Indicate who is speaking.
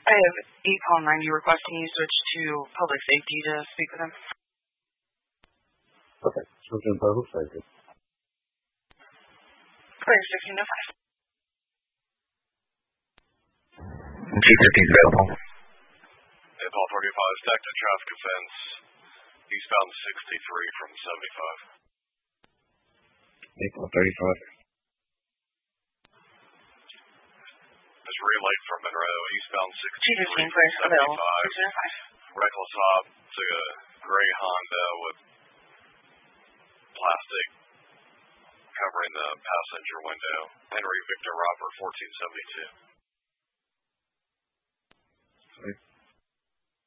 Speaker 1: I have 8 call 90 requesting you switch to public safety to speak with him.
Speaker 2: Okay, switch to public safety.
Speaker 1: Clear 1605.
Speaker 3: G50 is available.
Speaker 4: Paul 35, stacked to traffic offense, eastbound 63 from 75.
Speaker 2: Paul 35.
Speaker 4: It's relayed from Monroe, eastbound 63
Speaker 1: G15 clear, available.
Speaker 4: 75. Reckless hop to a gray Honda with plastic covering the passenger window. Henry Victor Robert 1472.